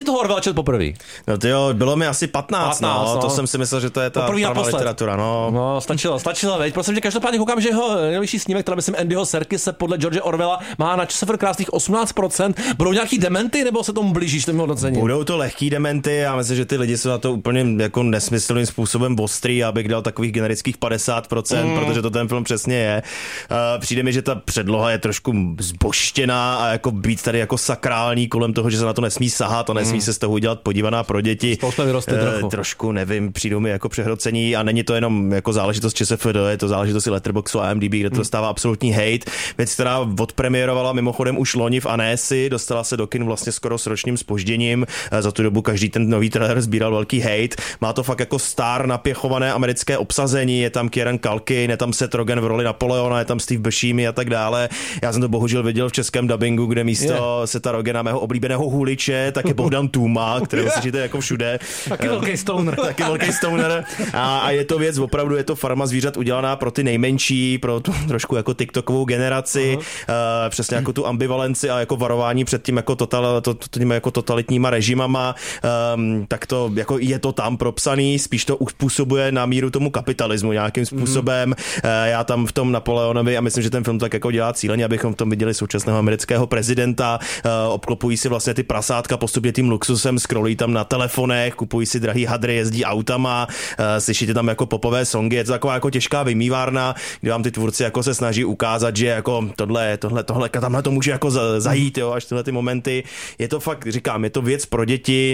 toho Orwella četl poprvé? No to jo, bylo mi asi 15 no. To jsem si myslel, že to je ta pravá literatura, no. No, stačilo, veď. Prosím tě, každopádně koukám, že jeho nejvyšší snímek, teda myslím Andyho Serkise podle George Orwella, má na ČSFR krásných 18%. Budou nějaký dementy, nebo se tomu blížíš tomu hodnocení? Budou to lehký dementy, já myslím, že ty lidi jsou na to úplně jako nesmyslným způsobem ostrý, abych dal takových generických 50%, protože to ten film přesně je. Přijde mi, že ta předloha je trošku zboštěná a jako být tady jako sakrální kolem toho, že se na to nesmí sahat a nesmí se z toho udělat podívaná pro děti. Trošku nevím, přijdou mi jako přehrocení a není to jenom jako záležitost ČSFD, je to záležitost i Letterboxdu a IMDb, kde to dostává absolutní hate. Věc, která odpremiérovala mimochodem už loni v Annecy, dostala se do kin vlastně skoro s ročním zpožděním. Za tu dobu každý ten nový trailer sbíral velký hate. Má to fakt jako star napěchované americké obsazení, je tam Kieran Culkin, je tam Seth Rogen v roli Napoleona, je tam Steve Buscemi a tak dále. Já jsem to bohužel viděl v českém dabingu, kde místo Setha Rogena, mého oblíbeného huliče, tak je Bogdan Tuma, kterého slyšíte jako všude. Taky velký stoner. A je to věc, opravdu je to farma zvířat udělaná pro ty nejmenší, pro tu trošku jako TikTokovou generaci, přesně jako tu ambivalenci a jako varování před tím jako totalitníma režimama, tak to jako je to tam propsaný, spíš to uspůsobuje na míru tomu kapitalismu nějakým způsobem. Já tam v tom Napoleonovi a myslím, že ten film tak jako dělá cíleně, abychom v tom viděli současného amerického prezidenta, obklopují si vlastně ty prasátka postupně tím luxusem, scrollují tam na telefonech, kupují si drahý hadry, jezdí autama, slyšíte tam jako popové songy, je to taková jako těžká vymývárna, kde vám ty tvůrci jako se snaží ukázat, že jako tohle, tamhle to může jako zajít, jo, až tyhle ty momenty. Je to fakt, říkám, je to věc pro děti,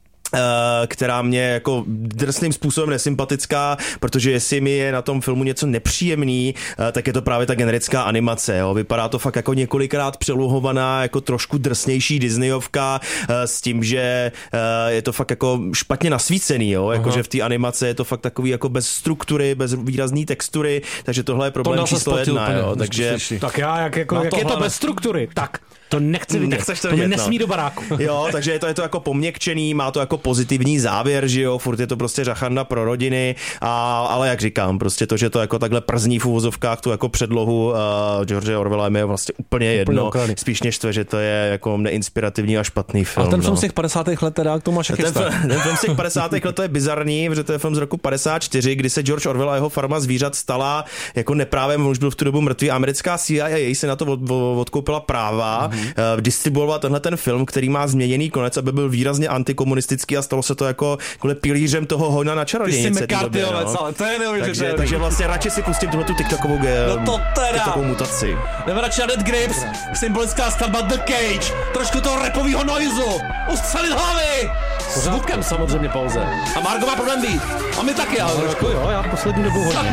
která mě jako drsným způsobem nesympatická, protože jestli mi je na tom filmu něco nepříjemný, tak je to právě ta generická animace. Jo. Vypadá to fakt jako několikrát přeluhovaná, jako trošku drsnější Disneyovka s tím, že je to fakt jako špatně nasvícený, jo. Jakože v té animace je to fakt takový jako bez struktury, bez výrazný textury, takže tohle je problém číslo 1. Jo. Takže tak já, jak je to bez struktury, tak to nechci vidět. To mě nesmí do baráku. Jo, takže je to jako poměkčený, má to jako pozitivní závěr, že jo, furt je to prostě řachanda pro rodiny, ale jak říkám, prostě to, že to jako takhle przní v uvozovkách tu jako předlohu George Orwella je vlastně úplně jedno, spíš než to, že to je jako neinspirativní a špatný film. A ten film z těch 50. let teda, k tomu máš ten film z těch 50. let to je bizarní, protože to je film z roku 54, kdy se George Orwell a jeho farma zvířat stala jako neprávem, už byl v tu dobu mrtvý, americká CIA se na to odkoupila práva, distribuovala tenhle ten film, který má změněný konec, aby byl výrazně antikomunistický a stalo se to jako pilířem toho hojna na čarodějnice. Ty jsi McCarthyovec, ale to je neuvěřitelné. Takže vlastně radši si pustím tu TikTokovou mutaci. Jdeme radši na Dead Grips, symbolická stavba The Cage, trošku toho rapovýho noizu, ustřelit hlavy! Zvukem samozřejmě pouze. A Margo má problém být. A my taky, ale trošku. Jo, já poslední dobou hodně.